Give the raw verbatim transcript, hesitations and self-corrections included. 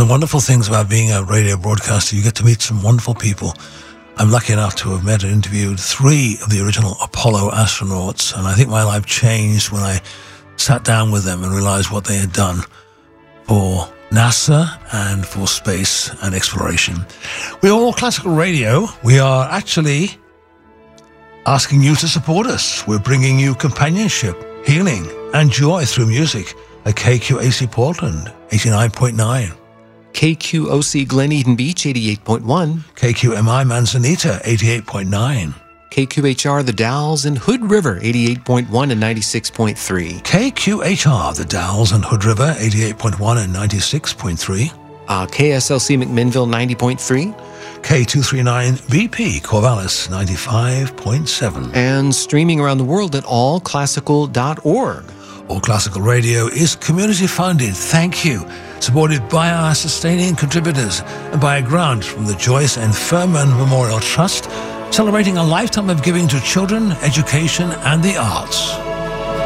of the wonderful things about being a radio broadcaster, you get to meet some wonderful people. I'm lucky enough to have met and interviewed three of the original Apollo astronauts, and I think my life changed when I sat down with them and realized what they had done for NASA and for space and exploration. We're All Classical Radio. We are actually asking you to support us. We're bringing you companionship, healing, and joy through music at K Q A C Portland, eighty-nine point nine. K Q O C Glen Eden Beach, eighty-eight point one. K Q M I Manzanita, eighty-eight point nine. K Q H R The Dalles and Hood River, eighty-eight point one and ninety-six point three. K Q H R The Dalles and Hood River, eighty-eight point one and ninety-six point three. Uh, K S L C McMinnville, ninety point three. K two thirty-nine B P Corvallis, ninety-five point seven. And streaming around the world at all classical dot org. All Classical Radio is community funded, thank you, supported by our sustaining contributors and by a grant from the Joyce and Furman Memorial Trust, celebrating a lifetime of giving to children, education, and the arts.